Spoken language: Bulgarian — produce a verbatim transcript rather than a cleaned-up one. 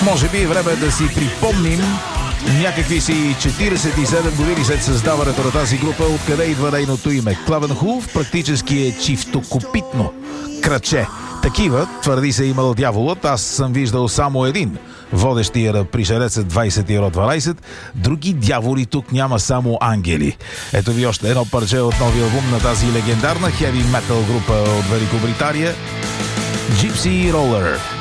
Може би е време да си припомним някакви си четиридесет и седем години след създаването на тази група, откъде идва нейното име. Клавенхулф практически е чифтокопитно краче. Такива, твърди се, имал дяволът. Аз съм виждал само един. Водещия пришелецът двайсет и дванайсет. Други дяволи тук няма, само ангели. Ето ви още едно парче от новия албум на тази легендарна хеви метал група от Великобритания. Gypsy Roller.